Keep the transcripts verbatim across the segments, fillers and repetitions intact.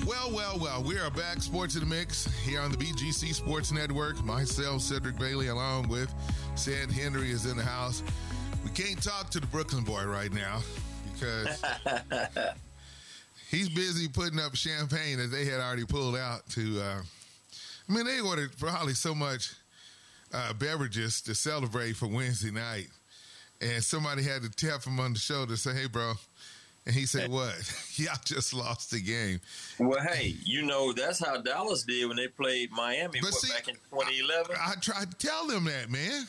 Well, well, well, we are back. Sports in the Mix here on the B G C Sports Network. Myself, Cedric Bailey, along with Sid Henry is in the house. We can't talk to the Brooklyn boy right now because he's busy putting up champagne that they had already pulled out to, uh, I mean, they ordered probably so much uh, beverages to celebrate for Wednesday night. And somebody had to tap him on the shoulder, say, hey, bro. And he said, what? Y'all just lost the game. Well, hey, you know, that's how Dallas did when they played Miami what, see, back in twenty eleven. I, I tried to tell them that, man.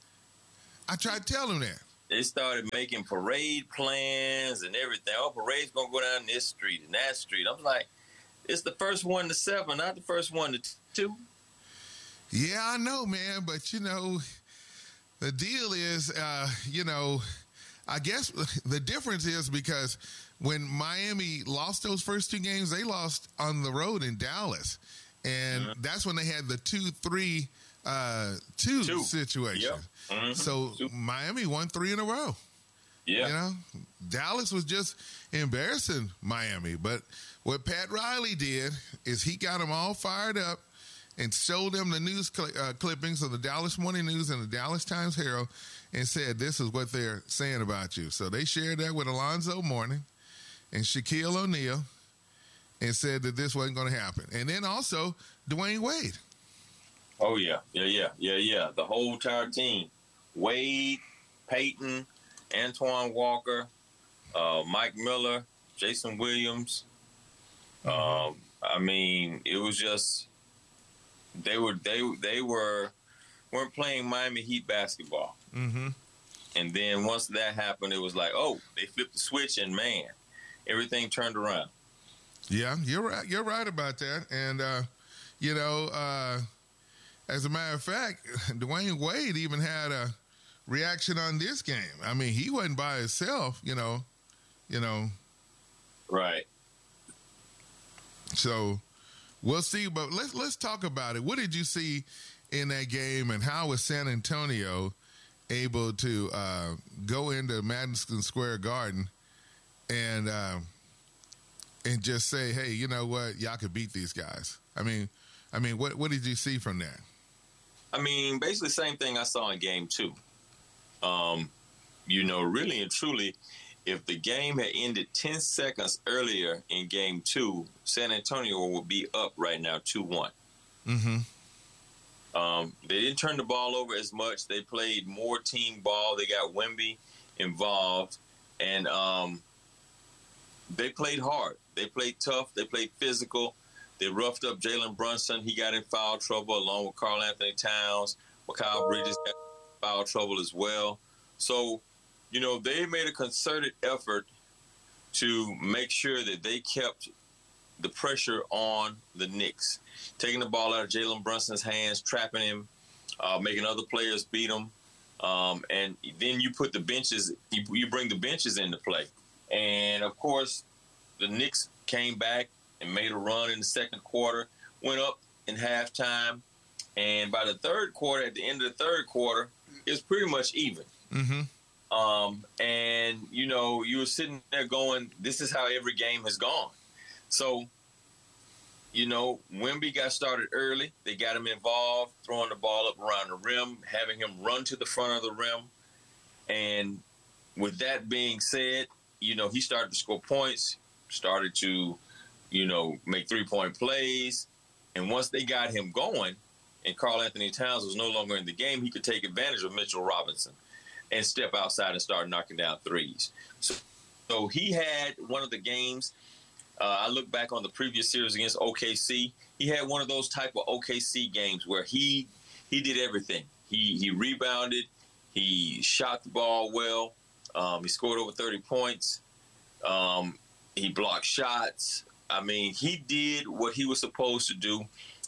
I tried to tell them that. They started making parade plans and everything. Oh, parade's going to go down this street and that street. I'm like, it's the first one to seven, not the first one to two. Yeah, I know, man. But, you know, the deal is, uh, you know, I guess the difference is because when Miami lost those first two games, they lost on the road in Dallas. And mm-hmm. that's when they had the two three uh, two, two situation. Yep. Mm-hmm. So two. Miami won three in a row. Yeah. You know, Dallas was just embarrassing Miami. But what Pat Riley did is he got them all fired up and showed them the news cl- uh, clippings of the Dallas Morning News and the Dallas Times Herald and said, this is what they're saying about you. So they shared that with Alonzo Mourning and Shaquille O'Neal and said that this wasn't going to happen. And then also Dwayne Wade. Oh, yeah. Yeah, yeah, yeah, yeah. The whole entire team. Wade, Peyton, Antoine Walker, uh, Mike Miller, Jason Williams. Mm-hmm. Um, I mean, it was just... They were they they were weren't playing Miami Heat basketball, mm-hmm. and then once that happened, it was like, oh, they flipped the switch, and man, everything turned around. Yeah, you're right. You're right about that, and uh, you know, uh, as a matter of fact, Dwayne Wade even had a reaction on this game. I mean, he wasn't by himself, you know, you know, right. So. We'll see, but let's let's talk about it. What did you see in that game, and how was San Antonio able to uh, go into Madison Square Garden and uh, and just say, "Hey, you know what? Y'all could beat these guys." I mean, I mean, what what did you see from that? I mean, basically the same thing I saw in Game Two. Um, you know, really and truly. If the game had ended ten seconds earlier in Game Two, San Antonio would be up right now two one. Mm-hmm. Um, they didn't turn the ball over as much. They played more team ball. They got Wemby involved, and um, they played hard. They played tough. They played physical. They roughed up Jalen Brunson. He got in foul trouble along with Karl Anthony Towns. Mikal Bridges got in foul trouble as well. So, you know, they made a concerted effort to make sure that they kept the pressure on the Knicks, taking the ball out of Jalen Brunson's hands, trapping him, uh, making other players beat him. Um, and then you put the benches, you, you bring the benches into play. And, of course, the Knicks came back and made a run in the second quarter, went up in halftime. And by the third quarter, at the end of the third quarter, it was pretty much even. Mm-hmm. Um, and, you know, you were sitting there going, this is how every game has gone. So, you know, Wemby got started early. They got him involved, throwing the ball up around the rim, having him run to the front of the rim. And with that being said, you know, he started to score points, started to, you know, make three-point plays. And once they got him going and Karl Anthony Towns was no longer in the game, he could take advantage of Mitchell Robinson and step outside and start knocking down threes. So, so he had one of the games, uh, I look back on the previous series against O K C, he had one of those type of O K C games where he he did everything. He he rebounded, he shot the ball well, um, he scored over thirty points, um, he blocked shots. I mean, he did what he was supposed to do,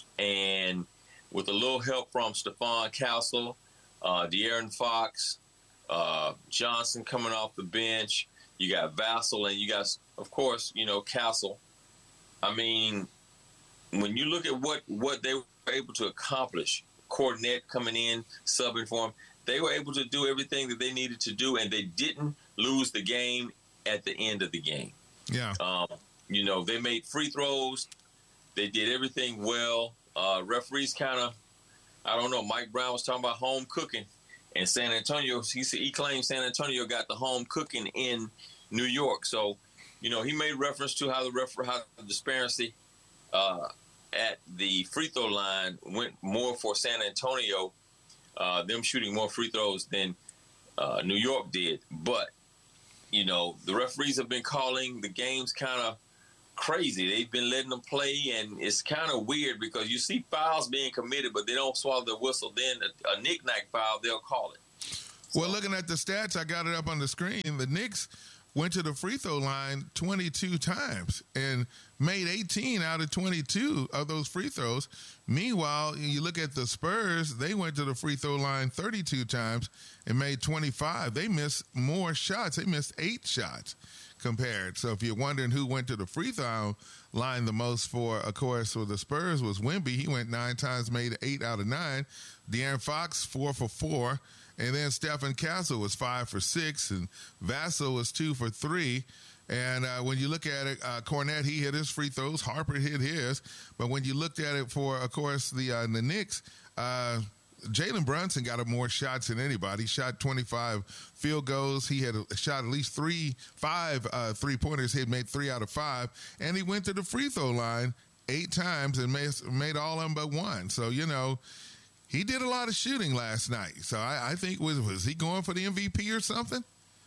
and with a little help from Stephon Castle, uh, De'Aaron Fox, Uh, Johnson coming off the bench. You got Vassell, and you got, of course, you know, Castle. I mean, when you look at what, what they were able to accomplish, Cornette coming in, subbing for him, they were able to do everything that they needed to do, and they didn't lose the game at the end of the game. Yeah. Um, you know, they made free throws. They did everything well. Uh, referees kind of, I don't know. Mike Brown was talking about home cooking, and San Antonio. He said he claimed San Antonio got the home cooking in New York. So, you know, he made reference to how the refer how the disparity uh, at the free throw line went more for San Antonio, uh, them shooting more free throws than uh, New York did. But you know, the referees have been calling the games kind of crazy. They've been letting them play, and it's kind of weird because you see fouls being committed, but they don't swallow the whistle. Then a, a knick-knack foul, they'll call it. Well, looking at the stats, I got it up on the screen. The Knicks went to the free throw line twenty-two times and made eighteen out of twenty-two of those free throws. Meanwhile, you look at the Spurs, they went to the free throw line thirty-two times and made twenty-five. They missed more shots. They missed eight shots compared. So if you're wondering who went to the free throw line the most for, of course, for the Spurs was Wemby. He went nine times, made eight out of nine. De'Aaron Fox, four for four. And then Stephen Castle was five for six, and Vassell was two for three. And uh, when you look at it, uh, Cornette, he hit his free throws. Harper hit his. But when you looked at it for, of course, the uh, the Knicks, uh, Jalen Brunson got more shots than anybody. He shot twenty-five field goals. He had a, shot at least three, five uh, three-pointers. He had made three out of five. And he went to the free throw line eight times and made, made all of them but one. So, you know, he did a lot of shooting last night. So I, I think, was, was he going for the M V P or something?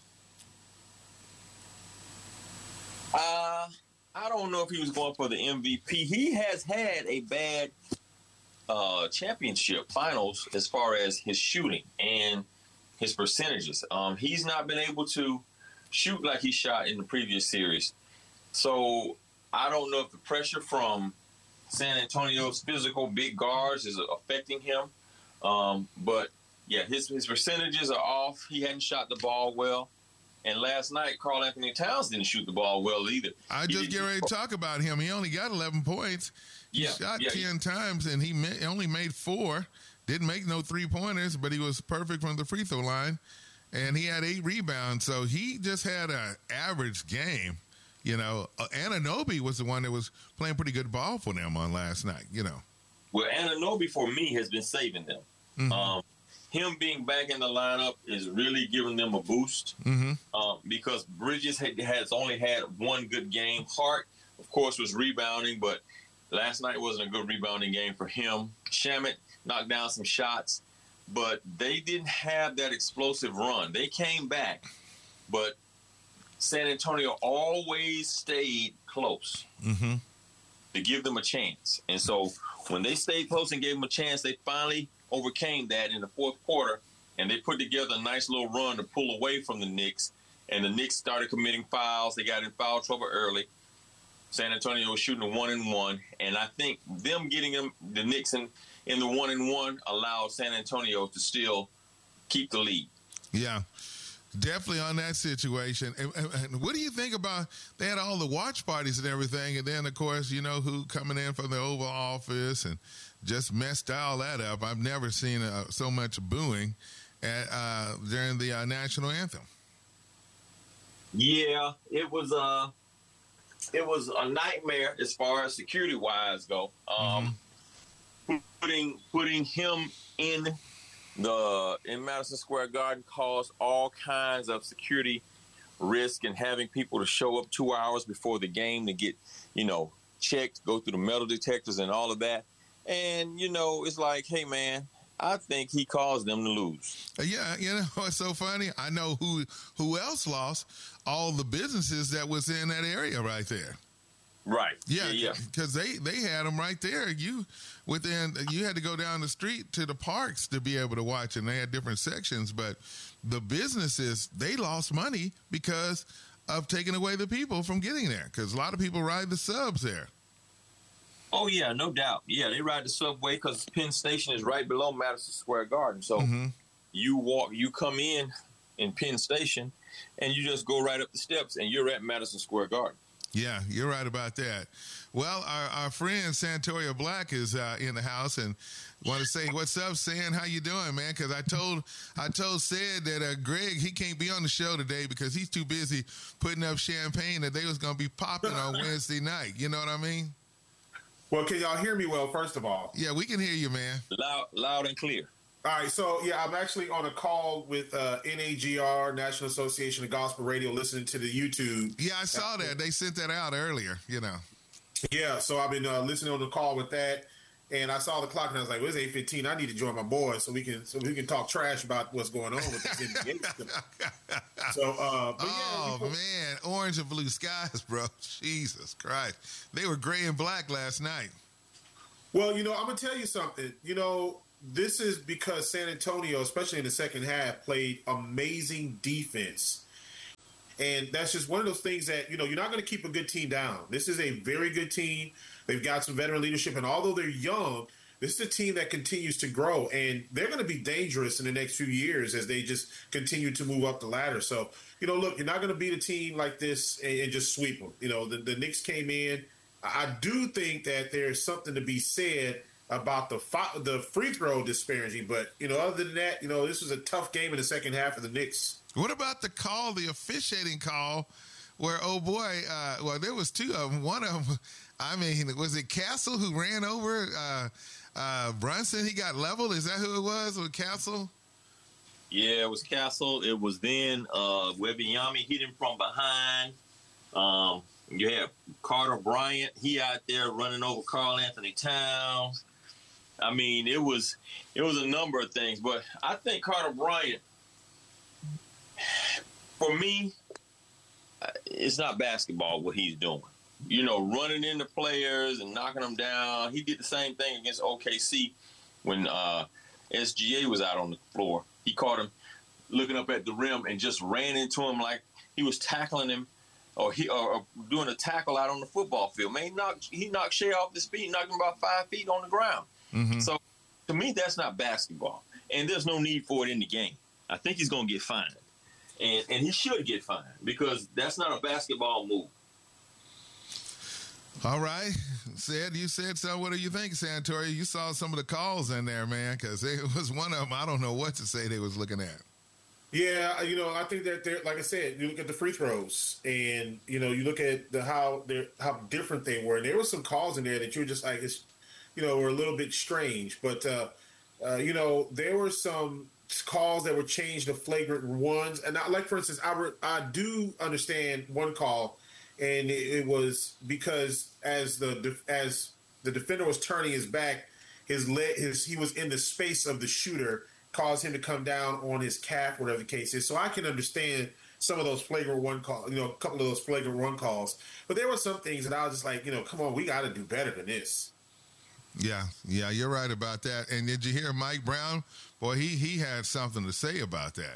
Uh, I don't know if he was going for the M V P. He has had a bad uh, championship finals as far as his shooting and his percentages. Um, he's not been able to shoot like he shot in the previous series. So I don't know if the pressure from San Antonio's physical big guards is affecting him. Um, but, yeah, his, his percentages are off. He hadn't shot the ball well. And last night, Karl Anthony Towns didn't shoot the ball well either. I He just get ready to talk about him. He only got eleven points. He Yeah, shot yeah, ten times, and he ma- only made four. Didn't make no three-pointers, but he was perfect from the free throw line. And he had eight rebounds. So he just had an average game. You know, uh, Anunoby was the one that was playing pretty good ball for them on last night, you know. Well, Anunoby, for me, has been saving them. Mm-hmm. Um, him being back in the lineup is really giving them a boost Mm-hmm. um, because Bridges had, has only had one good game. Hart, of course, was rebounding, but last night wasn't a good rebounding game for him. Shamet knocked down some shots, but they didn't have that explosive run. They came back, but San Antonio always stayed close Mm-hmm. to give them a chance. And so when they stayed close and gave them a chance, they finally overcame that in the fourth quarter, and they put together a nice little run to pull away from the Knicks. And the Knicks started committing fouls. They got in foul trouble early. San Antonio was shooting a one and one, and I think them getting them the Knicks in, in the one and one allowed San Antonio to still keep the lead. Yeah. Definitely on that situation. And, and, and what do you think about, they had all the watch parties and everything, and then, of course, you know, who coming in from the Oval Office and just messed all that up. I've never seen uh, so much booing at, uh, during the uh, national anthem. Yeah, it was uh, it was a nightmare as far as security wise go. Um, mm-hmm. Putting putting him in the in Madison Square Garden caused all kinds of security risk, and having people to show up two hours before the game to get, you know, checked, go through the metal detectors and all of that. And, you know, it's like, hey, man, I think he caused them to lose. Yeah, you know, it's so funny. I know who who else lost. All the businesses that was in that area right there. Right. Yeah, yeah, because they, they had them right there. You within you had to go down the street to the parks to be able to watch, and they had different sections. But the businesses, they lost money because of taking away the people from getting there, because a lot of people ride the subs there. Oh, yeah, no doubt. Yeah, they ride the subway because Penn Station is right below Madison Square Garden. So mm-hmm. you walk, you come in in Penn Station, and you just go right up the steps, and you're at Madison Square Garden. Yeah, you're right about that. Well, our, our friend Santoria Black is uh, in the house, and want to say what's up, San? How you doing, man? Because I told I told Sid that uh, Greg, he can't be on the show today because he's too busy putting up champagne that they was going to be popping on Wednesday night. You know what I mean? Well, can y'all hear me well, first of all? Yeah, we can hear you, man. Loud, loud and clear. All right, so, yeah, I'm actually on a call with uh, N A G R, National Association of Gospel Radio, listening to the YouTube. Yeah, I saw that. They sent that out earlier, you know. Yeah, so I've been uh, listening on the call with that, and I saw the clock, and I was like, well, it's eight fifteen. I need to join my boys so we can so we can talk trash about what's going on with this N B A. So, uh, but oh, yeah, man, orange and blue skies, bro. Jesus Christ. They were gray and black last night. Well, you know, I'm going to tell you something. You know, this is because San Antonio, especially in the second half, played amazing defense. And that's just one of those things that, you know, you're not going to keep a good team down. This is a very good team. They've got some veteran leadership. And although they're young, this is a team that continues to grow. And they're going to be dangerous in the next few years as they just continue to move up the ladder. So, you know, look, you're not going to beat a team like this and, and just sweep them. You know, the, the Knicks came in. I do think that there's something to be said about the fi- the free throw disparity. But, you know, other than that, you know, this was a tough game in the second half of the Knicks. What about the call, the officiating call, where, oh, boy, uh, well, there was two of them. One of them, I mean, was it Castle who ran over uh, uh, Brunson? He got leveled? Is that who it was, with Castle? Yeah, it was Castle. It was then uh, Wembanyama hit him from behind. Um, you had Carter Bryant. He out there running over Karl Anthony Towns. I mean, it was it was a number of things. But I think Carter Bryant, for me, it's not basketball what he's doing. You know, running into players and knocking them down. He did the same thing against O K C when uh, S G A was out on the floor. He caught him looking up at the rim and just ran into him like he was tackling him or he or, or doing a tackle out on the football field. Man, he knocked, he knocked Shea off his feet, knocked him about five feet on the ground. Mm-hmm. So, to me, that's not basketball. And there's no need for it in the game. I think he's going to get fined. And and he should get fined because that's not a basketball move. All right. Said, you said so. What do you think, Santoria? You saw some of the calls in there, man, because it was one of them. I don't know what to say they was looking at. Yeah, you know, I think that they're, like I said, you look at the free throws and, you know, you look at the how they're how different they were. And there were some calls in there that you were just like, it's, you know, were a little bit strange. But, uh, uh, you know, there were some calls that were changed to flagrant ones. And I, like, for instance, I, re- I do understand one call, and it, it was because as the as the defender was turning his back, his leg, his he was in the space of the shooter, caused him to come down on his calf, whatever the case is. So I can understand some of those flagrant one calls, you know, a couple of those flagrant one calls. But there were some things that I was just like, you know, come on, we got to do better than this. Yeah, yeah, you're right about that. And did you hear Mike Brown? Boy, he he had something to say about that.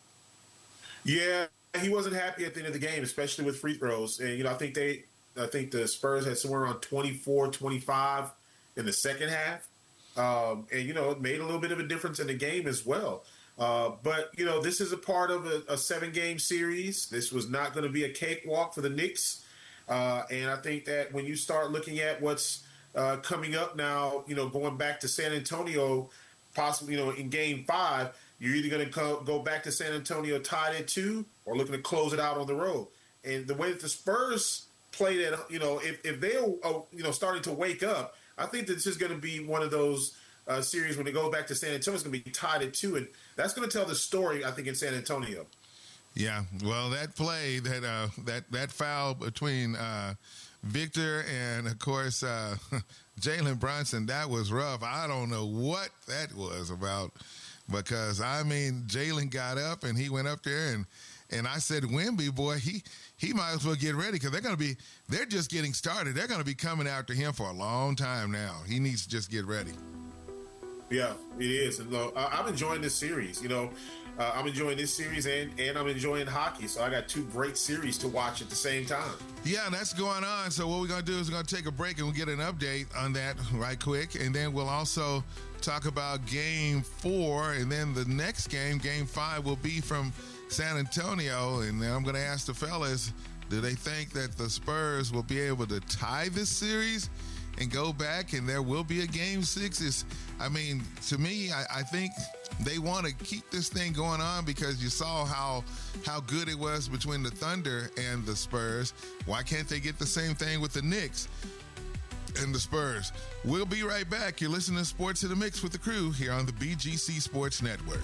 Yeah, he wasn't happy at the end of the game, especially with free throws. And, you know, I think they, I think the Spurs had somewhere around twenty-four, twenty-five in the second half. Um, and, you know, it made a little bit of a difference in the game as well. Uh, but, you know, this is a part of a, a seven-game series. This was not going to be a cakewalk for the Knicks. Uh, and I think that when you start looking at what's uh, coming up now, you know, going back to San Antonio, possibly, you know, in game five, you're either going to co- go back to San Antonio tied at two or looking to close it out on the road. And the way that the Spurs played it, you know, if, if they're, uh, you know, starting to wake up, I think this is going to be one of those uh, series when they go back to San Antonio, it's going to be tied at two. And that's going to tell the story, I think, in San Antonio. Yeah, well, that play, that uh, that that foul between uh, Victor and, of course, uh, Jalen Brunson, that was rough. I don't know what that was about because, I mean, Jalen got up and he went up there and, and I said, Wemby, boy, he he might as well get ready because they're going to be, they're just getting started. They're going to be coming after him for a long time now. He needs to just get ready. Yeah, it is. And uh, I'm enjoying this series. You know, uh, I'm enjoying this series and, and I'm enjoying hockey. So I got two great series to watch at the same time. Yeah, and that's going on. So what we're going to do is we're going to take a break and we'll get an update on that right quick. And then we'll also talk about game four. And then the next game, game five, will be from San Antonio. And then I'm going to ask the fellas, Do they think that the Spurs will be able to tie this series and go back and there will be a game six? Is, I mean, to me, I, I think they want to keep this thing going on because you saw how how good it was between the Thunder and the Spurs. Why can't they get the same thing with the Knicks and the Spurs? We'll be right back. You're listening to Sports in the Mix with the crew here on the B G C Sports Network.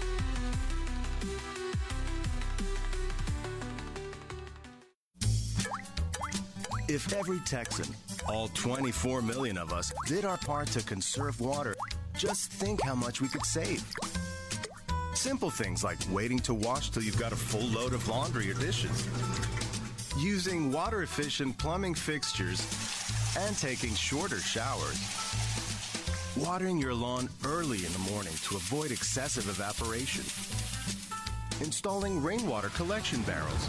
If every Texan, all twenty-four million of us, did our part to conserve water, just think how much we could save. Simple things like waiting to wash till you've got a full load of laundry or dishes, using water-efficient plumbing fixtures, and taking shorter showers. Watering your lawn early in the morning to avoid excessive evaporation. Installing rainwater collection barrels.